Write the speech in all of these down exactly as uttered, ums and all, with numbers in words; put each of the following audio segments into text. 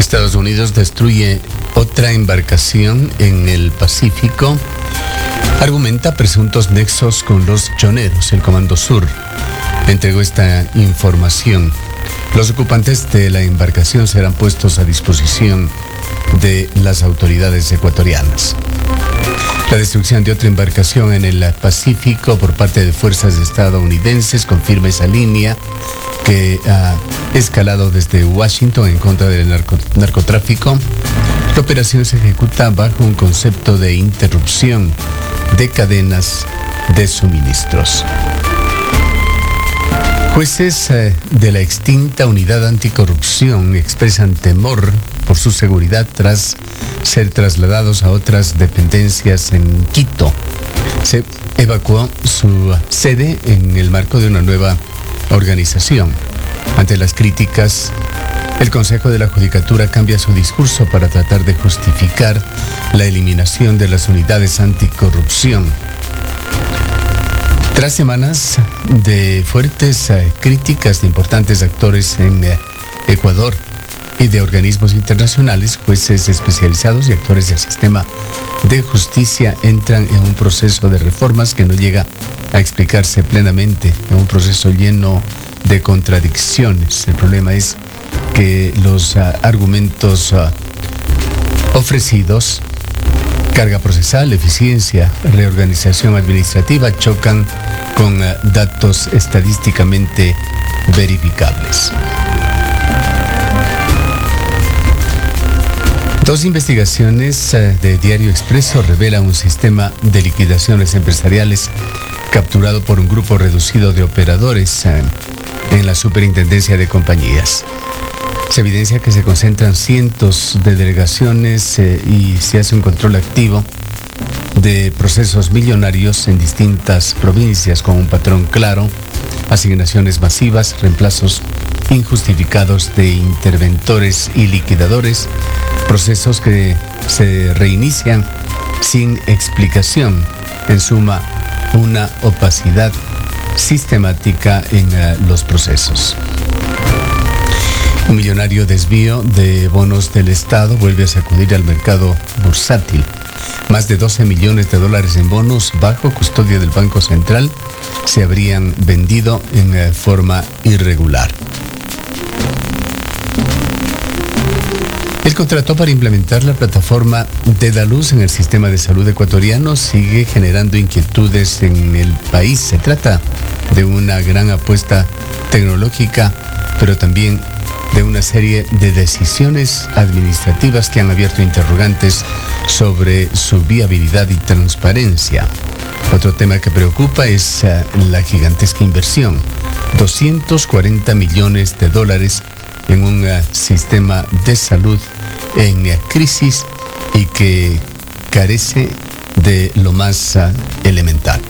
Estados Unidos destruye otra embarcación en el Pacífico. Argumenta presuntos nexos con los choneros. El Comando Sur entregó esta información. Los ocupantes de la embarcación serán puestos a disposición de las autoridades ecuatorianas. La destrucción de otra embarcación en el Pacífico por parte de fuerzas estadounidenses confirma esa línea que ha escalado desde Washington en contra del narco- narcotráfico. La operación se ejecuta bajo un concepto de interrupción de cadenas de suministros. Jueces eh, de la extinta Unidad Anticorrupción expresan temor por su seguridad tras ser trasladados a otras dependencias en Quito. Se evacuó su sede en el marco de una nueva organización. Ante las críticas, el Consejo de la Judicatura cambia su discurso para tratar de justificar la eliminación de las unidades anticorrupción. Tras semanas de fuertes eh, críticas de importantes actores en eh, Ecuador y de organismos internacionales, jueces especializados y actores del sistema de justicia entran en un proceso de reformas que no llega a explicarse plenamente, en un proceso lleno de contradicciones. El problema es que los uh, argumentos uh, ofrecidos, carga procesal, eficiencia, reorganización administrativa, chocan con uh, datos estadísticamente verificables. Dos investigaciones uh, de Diario Expreso revelan un sistema de liquidaciones empresariales capturado por un grupo reducido de operadores uh, en la Superintendencia de Compañías. Se evidencia que se concentran cientos de delegaciones eh, y se hace un control activo de procesos millonarios en distintas provincias con un patrón claro, asignaciones masivas, reemplazos injustificados de interventores y liquidadores, procesos que se reinician sin explicación. En suma, una opacidad sistemática en uh, los procesos. Un millonario desvío de bonos del Estado vuelve a sacudir al mercado bursátil. Más de doce millones de dólares en bonos bajo custodia del Banco Central se habrían vendido en uh, forma irregular. El contrato para implementar la plataforma Dedaluz en el sistema de salud ecuatoriano sigue generando inquietudes en el país. Se trata de una gran apuesta tecnológica, pero también de una serie de decisiones administrativas que han abierto interrogantes sobre su viabilidad y transparencia. Otro tema que preocupa es uh, la gigantesca inversión, doscientos cuarenta millones de dólares en un uh, sistema de salud en uh, crisis y que carece de lo más uh, elemental.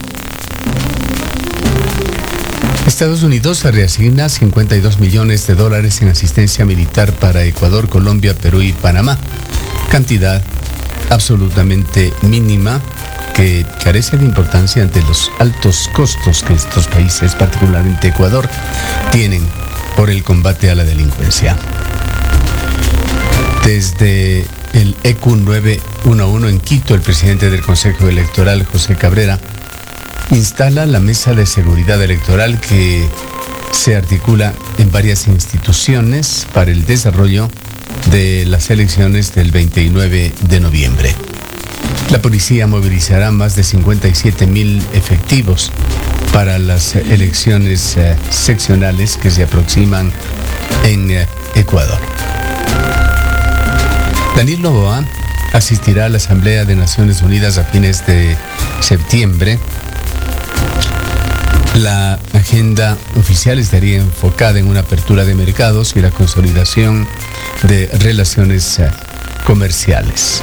Estados Unidos reasigna cincuenta y dos millones de dólares en asistencia militar para Ecuador, Colombia, Perú y Panamá. Cantidad absolutamente mínima que carece de importancia ante los altos costos que estos países, particularmente Ecuador, tienen por el combate a la delincuencia. Desde el E Q nueve once en Quito, el presidente del Consejo Electoral, José Cabrera, instala la mesa de seguridad electoral que se articula en varias instituciones para el desarrollo de las elecciones del veintinueve de noviembre. La policía movilizará más de cincuenta y siete mil efectivos para las elecciones eh, seccionales que se aproximan en eh, Ecuador. Daniel Noboa asistirá a la Asamblea de Naciones Unidas a fines de septiembre. La agenda oficial estaría enfocada en una apertura de mercados y la consolidación de relaciones eh, comerciales.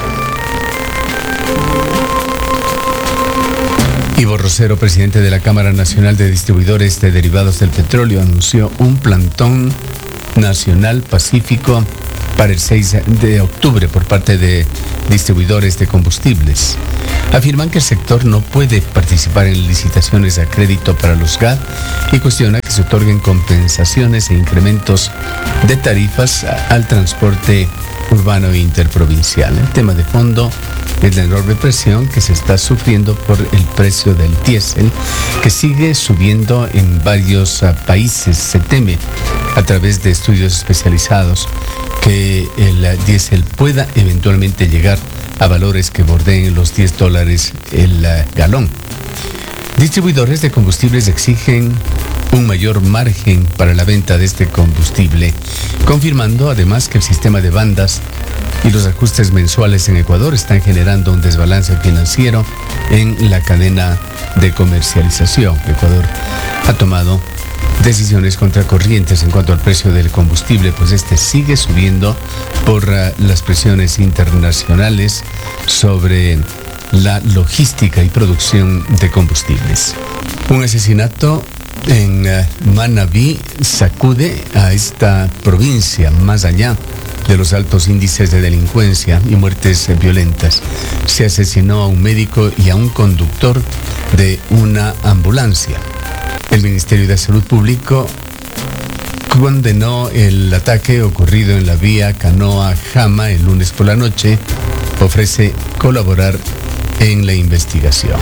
Ivo Rosero, presidente de la Cámara Nacional de Distribuidores de Derivados del Petróleo, anunció un plantón nacional pacífico para el seis de octubre por parte de distribuidores de combustibles. Afirman que el sector no puede participar en licitaciones a crédito para los G A D y cuestiona que se otorguen compensaciones e incrementos de tarifas al transporte urbano e interprovincial. El tema de fondo es la enorme presión que se está sufriendo por el precio del diésel, que sigue subiendo en varios uh, países. Se teme, a través de estudios especializados, que el uh, diésel pueda eventualmente llegar a valores que bordeen los diez dólares el uh, galón. Distribuidores de combustibles exigen un mayor margen para la venta de este combustible, confirmando además que el sistema de bandas y los ajustes mensuales en Ecuador están generando un desbalance financiero en la cadena de comercialización. Ecuador ha tomado decisiones contracorrientes en cuanto al precio del combustible, pues este sigue subiendo por uh, las presiones internacionales sobre la logística y producción de combustibles. Un asesinato en uh, Manabí sacude a esta provincia, más allá de los altos índices de delincuencia y muertes violentas. Se asesinó a un médico y a un conductor de una ambulancia. El Ministerio de Salud Público condenó el ataque ocurrido en la vía Canoa-Jama el lunes por la noche. Ofrece colaborar en la investigación.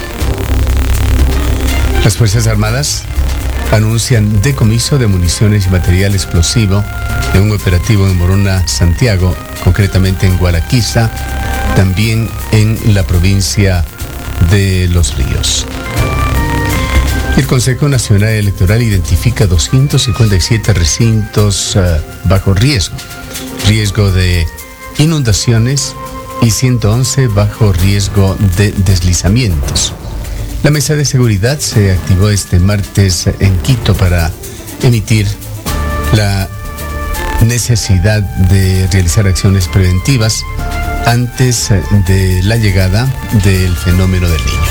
Las Fuerzas Armadas anuncian decomiso de municiones y material explosivo de un operativo en Morona, Santiago, concretamente en Guaraquiza, también en la provincia de Los Ríos. El Consejo Nacional Electoral identifica doscientos cincuenta y siete recintos uh, bajo riesgo, riesgo de inundaciones y ciento once bajo riesgo de deslizamientos. La Mesa de Seguridad se activó este martes en Quito para emitir la necesidad de realizar acciones preventivas antes de la llegada del fenómeno del Niño.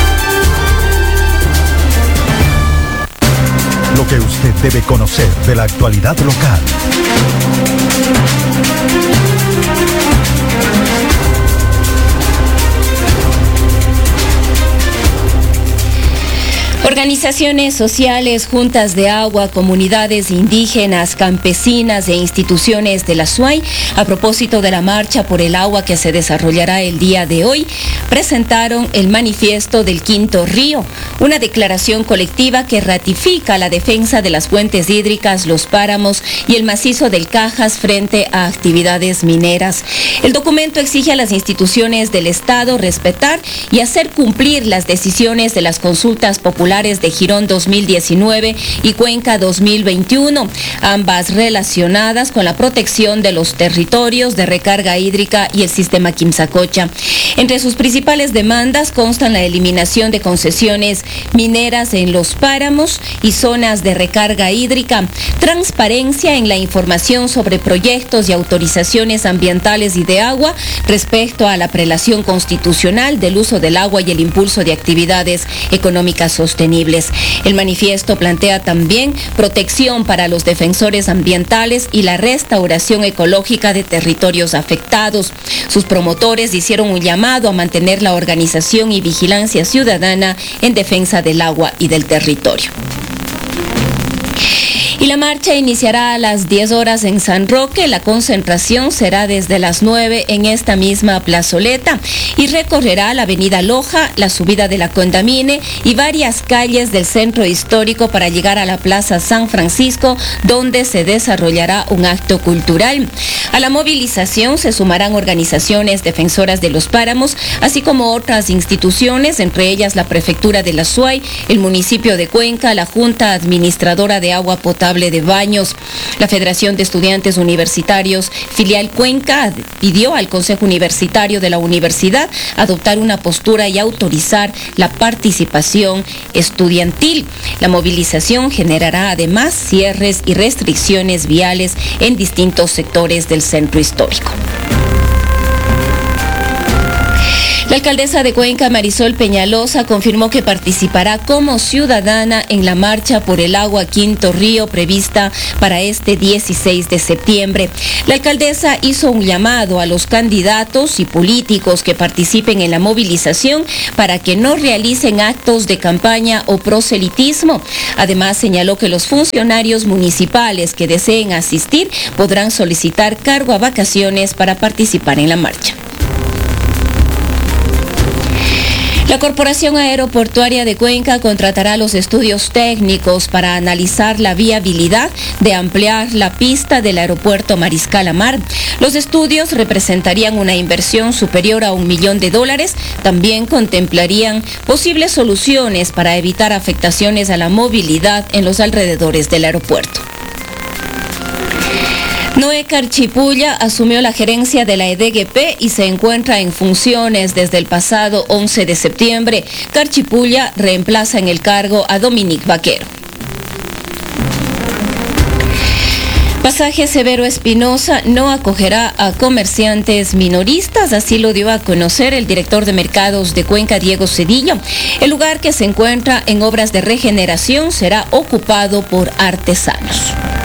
Lo que usted debe conocer de la actualidad local. Organizaciones sociales, juntas de agua, comunidades indígenas, campesinas e instituciones de la S U A Y, a propósito de la marcha por el agua que se desarrollará el día de hoy, presentaron el manifiesto del Quinto Río, una declaración colectiva que ratifica la defensa de las fuentes hídricas, los páramos y el macizo del Cajas frente a actividades mineras. El documento exige a las instituciones del Estado respetar y hacer cumplir las decisiones de las consultas populares de Girón dos mil diecinueve y Cuenca dos mil veintiuno, ambas relacionadas con la protección de los territorios de recarga hídrica y el sistema Quimsacocha. Entre sus principales demandas constan la eliminación de concesiones mineras en los páramos y zonas de recarga hídrica, transparencia en la información sobre proyectos y autorizaciones ambientales y de agua respecto a la prelación constitucional del uso del agua y el impulso de actividades económicas sostenibles. El manifiesto plantea también protección para los defensores ambientales y la restauración ecológica de territorios afectados. Sus promotores hicieron un llamado a mantener la organización y vigilancia ciudadana en defensa del agua y del territorio. Y la marcha iniciará a las diez horas en San Roque. La concentración será desde las nueve en esta misma plazoleta y recorrerá la avenida Loja, la subida de la Condamine y varias calles del centro histórico para llegar a la Plaza San Francisco, donde se desarrollará un acto cultural. A la movilización se sumarán organizaciones defensoras de los páramos, así como otras instituciones, entre ellas la Prefectura de la S U A Y, el municipio de Cuenca, la Junta Administradora de Agua Potable de Baños. La Federación de Estudiantes Universitarios Filial Cuenca pidió al Consejo Universitario de la Universidad adoptar una postura y autorizar la participación estudiantil. La movilización generará además cierres y restricciones viales en distintos sectores del centro histórico. La alcaldesa de Cuenca, Marisol Peñalosa, confirmó que participará como ciudadana en la marcha por el agua Quinto Río prevista para este dieciséis de septiembre. La alcaldesa hizo un llamado a los candidatos y políticos que participen en la movilización para que no realicen actos de campaña o proselitismo. Además, señaló que los funcionarios municipales que deseen asistir podrán solicitar cargo a vacaciones para participar en la marcha. La Corporación Aeroportuaria de Cuenca contratará los estudios técnicos para analizar la viabilidad de ampliar la pista del aeropuerto Mariscal Amar. Los estudios representarían una inversión superior a un millón de dólares. También contemplarían posibles soluciones para evitar afectaciones a la movilidad en los alrededores del aeropuerto. Noé Carchipulla asumió la gerencia de la E D G P y se encuentra en funciones desde el pasado once de septiembre. Carchipulla reemplaza en el cargo a Dominique Vaquero. Pasaje Severo Espinosa no acogerá a comerciantes minoristas, así lo dio a conocer el director de mercados de Cuenca, Diego Cedillo. El lugar, que se encuentra en obras de regeneración, será ocupado por artesanos.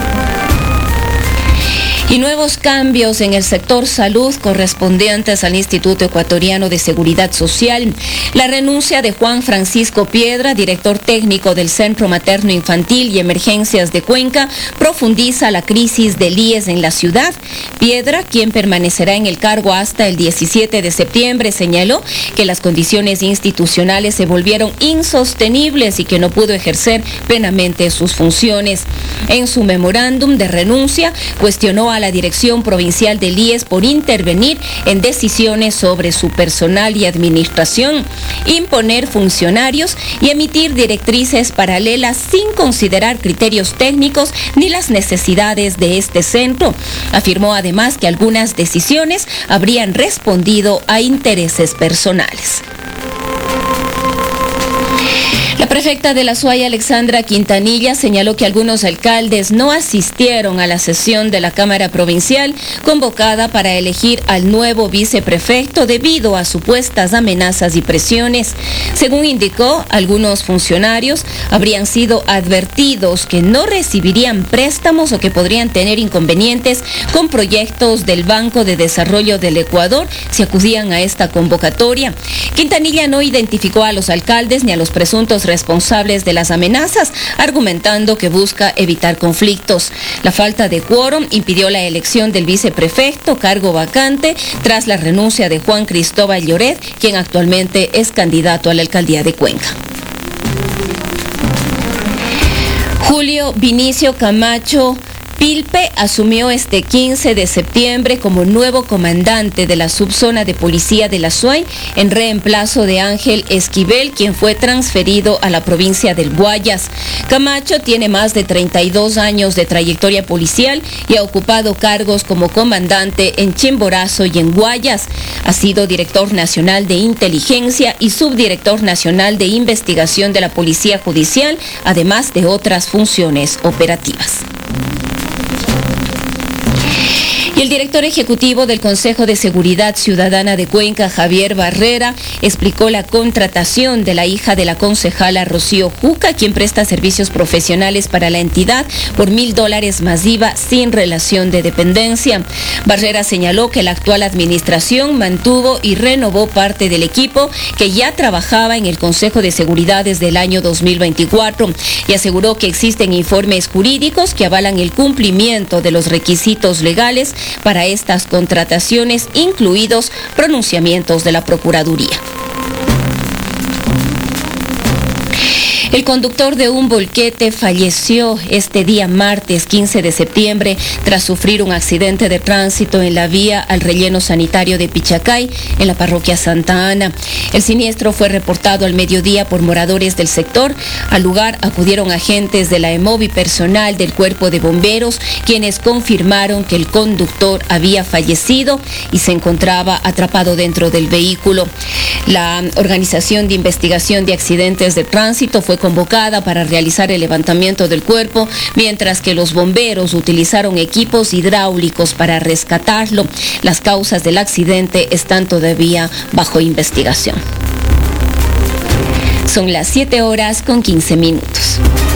Y nuevos cambios en el sector salud correspondientes al Instituto Ecuatoriano de Seguridad Social. La renuncia de Juan Francisco Piedra, director técnico del Centro Materno Infantil y Emergencias de Cuenca, profundiza la crisis del I E S en la ciudad. Piedra, quien permanecerá en el cargo hasta el diecisiete de septiembre, señaló que las condiciones institucionales se volvieron insostenibles y que no pudo ejercer plenamente sus funciones. En su memorándum de renuncia, cuestionó a la Dirección Provincial del I E S por intervenir en decisiones sobre su personal y administración, imponer funcionarios y emitir directrices paralelas sin considerar criterios técnicos ni las necesidades de este centro. Afirmó además que algunas decisiones habrían respondido a intereses personales. La prefecta de la SUAY, Alexandra Quintanilla, señaló que algunos alcaldes no asistieron a la sesión de la Cámara Provincial convocada para elegir al nuevo viceprefecto debido a supuestas amenazas y presiones. Según indicó, algunos funcionarios habrían sido advertidos que no recibirían préstamos o que podrían tener inconvenientes con proyectos del Banco de Desarrollo del Ecuador si acudían a esta convocatoria. Quintanilla no identificó a los alcaldes ni a los presuntos responsables de las amenazas, argumentando que busca evitar conflictos. La falta de quórum impidió la elección del viceprefecto, cargo vacante, tras la renuncia de Juan Cristóbal Lloret, quien actualmente es candidato a la alcaldía de Cuenca. Julio Vinicio Camacho Pilpe asumió este quince de septiembre como nuevo comandante de la subzona de policía de la SUAY en reemplazo de Ángel Esquivel, quien fue transferido a la provincia del Guayas. Camacho tiene más de treinta y dos años de trayectoria policial y ha ocupado cargos como comandante en Chimborazo y en Guayas. Ha sido director nacional de inteligencia y subdirector nacional de investigación de la Policía Judicial, además de otras funciones operativas. Y el director ejecutivo del Consejo de Seguridad Ciudadana de Cuenca, Javier Barrera, explicó la contratación de la hija de la concejala Rocío Juca, quien presta servicios profesionales para la entidad por mil dólares más I V A sin relación de dependencia. Barrera señaló que la actual administración mantuvo y renovó parte del equipo que ya trabajaba en el Consejo de Seguridad desde el año dos mil veinticuatro y aseguró que existen informes jurídicos que avalan el cumplimiento de los requisitos legales para estas contrataciones, incluidos pronunciamientos de la Procuraduría. El conductor de un volquete falleció este día martes quince de septiembre tras sufrir un accidente de tránsito en la vía al relleno sanitario de Pichacay, en la parroquia Santa Ana. El siniestro fue reportado al mediodía por moradores del sector. Al lugar acudieron agentes de la EMOVI y personal del Cuerpo de Bomberos, quienes confirmaron que el conductor había fallecido y se encontraba atrapado dentro del vehículo. La Organización de Investigación de Accidentes de Tránsito fue convocada para realizar el levantamiento del cuerpo, mientras que los bomberos utilizaron equipos hidráulicos para rescatarlo. Las causas del accidente están todavía bajo investigación. Son las siete horas con quince minutos.